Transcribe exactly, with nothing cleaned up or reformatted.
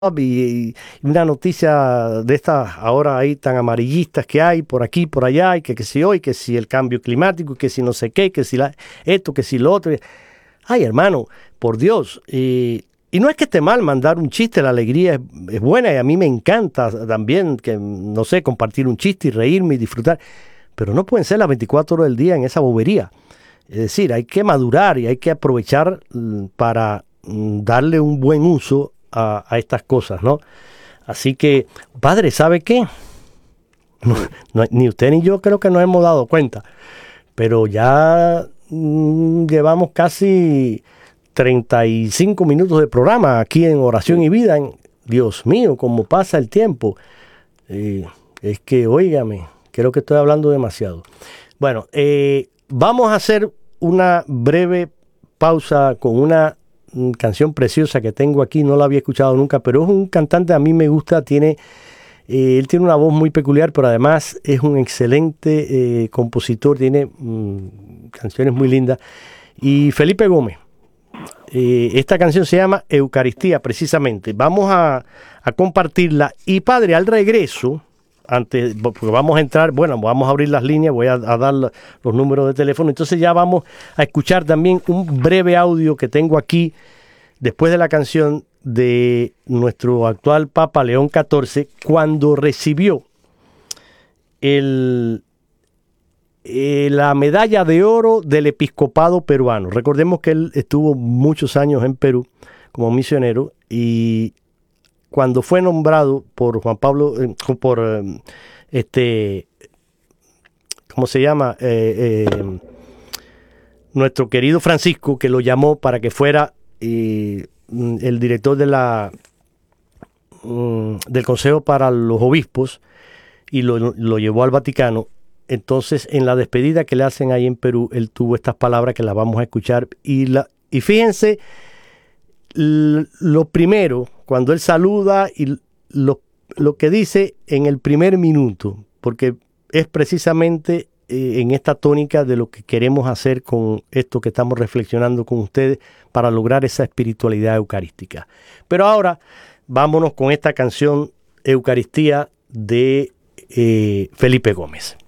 y, y una noticia de estas ahora ahí tan amarillistas que hay por aquí, por allá, y que, que si hoy, que si el cambio climático, que si no sé qué, que si la, esto, que si lo otro. Ay, hermano, por Dios. Y, y no es que esté mal mandar un chiste, la alegría es, es buena y a mí me encanta también, que no sé, compartir un chiste y reírme y disfrutar, pero no pueden ser las veinticuatro horas del día en esa bobería. Es decir, hay que madurar y hay que aprovechar para darle un buen uso a, a estas cosas, ¿no? Así que, padre, ¿sabe qué? No, no, ni usted ni yo creo que nos hemos dado cuenta, pero ya mmm, llevamos casi treinta y cinco minutos de programa aquí en Oración y Vida. En, Dios mío, cómo pasa el tiempo. Eh, es que, óigame, creo que estoy hablando demasiado. Bueno, eh, vamos a hacer una breve pausa con una canción preciosa que tengo aquí, no la había escuchado nunca, pero es un cantante, a mí me gusta, tiene, eh, él tiene una voz muy peculiar, pero además es un excelente eh, compositor, tiene mm, canciones muy lindas. Y Felipe Gómez, eh, esta canción se llama Eucaristía, precisamente. Vamos a, a compartirla. Y padre, al regreso, antes, porque vamos a entrar, bueno, vamos a abrir las líneas, voy a, a dar los números de teléfono, entonces ya vamos a escuchar también un breve audio que tengo aquí, después de la canción de nuestro actual Papa León catorce, cuando recibió el, eh, la medalla de oro del episcopado peruano. Recordemos que él estuvo muchos años en Perú como misionero y cuando fue nombrado por Juan Pablo, eh, por eh, este, ¿cómo se llama? Eh, eh, nuestro querido Francisco, que lo llamó para que fuera eh, el director de la um, del Consejo para los Obispos y lo, lo llevó al Vaticano. Entonces, en la despedida que le hacen ahí en Perú, él tuvo estas palabras que las vamos a escuchar. Y, la, y fíjense, lo primero, cuando él saluda y lo, lo que dice en el primer minuto, porque es precisamente eh, en esta tónica de lo que queremos hacer con esto que estamos reflexionando con ustedes para lograr esa espiritualidad eucarística. Pero ahora vámonos con esta canción Eucaristía de eh, Felipe Gómez.